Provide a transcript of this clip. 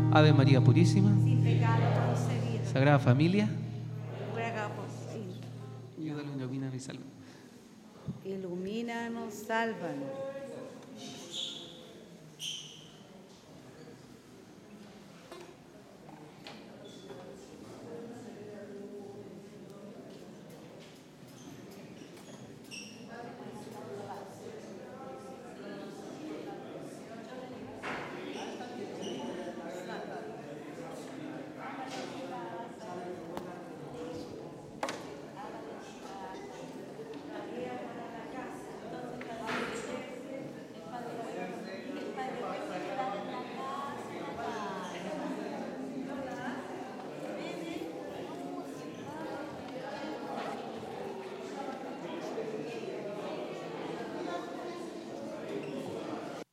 Ave María Purísima, sin pecado concebida. Sagrada Familia, Ruega por sí. ayúdalo, ilumínanos y salva. Ilumínanos, sálvanos.